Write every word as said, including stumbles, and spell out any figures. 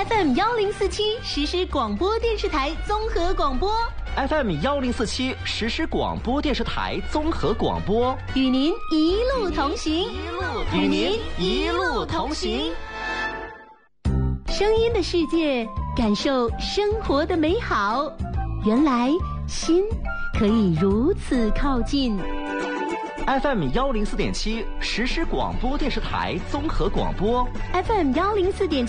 F M 幺零四七实时广播电视台综合广播 F M 幺零四七实时广播电视台综合广播， 与您一路同行， 与您一路同行。 声音的世界，感受生活的美好。原来心可以如此靠近。 F M 幺零四点七实时广播电视台综合广播 ，F M 幺零四点。